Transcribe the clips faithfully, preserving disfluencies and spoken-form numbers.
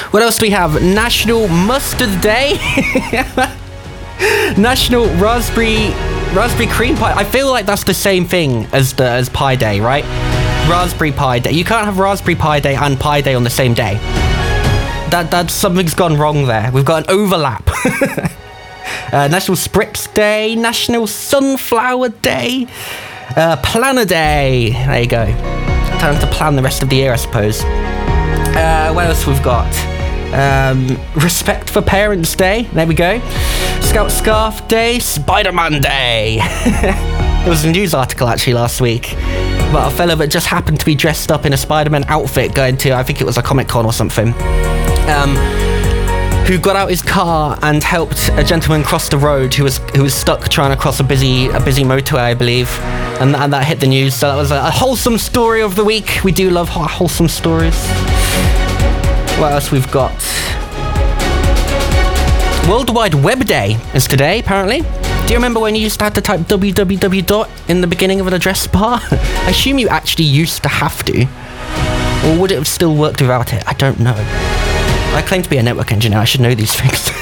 What else do we have? National Mustard Day. National Raspberry Raspberry Cream Pie. I feel like that's the same thing as the as Pie Day, right? Raspberry Pi Day. You can't have Raspberry Pi Day and Pi Day on the same day. That that something's gone wrong there. We've got an overlap. uh, National Spritz Day, National Sunflower Day, uh, Planner Day. There you go. Time to plan the rest of the year, I suppose. Uh, what else we've got? Um, Respect for Parents Day. There we go. Scout Scarf Day, Spider-Man Day. There was a news article actually last week about a fella that just happened to be dressed up in a Spider-Man outfit going to, I think it was a Comic Con or something. Um, who got out his car and helped a gentleman cross the road who was who was stuck trying to cross a busy a busy motorway, I believe, and, and that hit the news. So that was a, a wholesome story of the week. We do love wholesome stories. What else we've got? World Wide Web Day is today, apparently. Do you remember when you used to have to type w w w dot in the beginning of an address bar? I assume you actually used to have to. Or would it have still worked without it? I don't know. I claim to be a network engineer. I should know these things.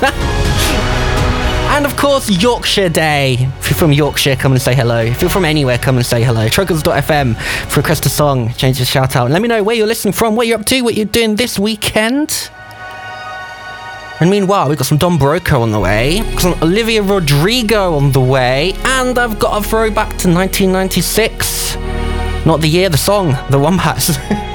And of course, Yorkshire Day. If you're from Yorkshire, come and say hello. If you're from anywhere, come and say hello. Truckers dot f m for request a song. Change your shout out. And let me know where you're listening from, what you're up to, what you're doing this weekend. And meanwhile, we've got some Don Broco on the way, some Olivia Rodrigo on the way, and I've got a throwback to nineteen ninety-six. Not the year, the song, the Wombats.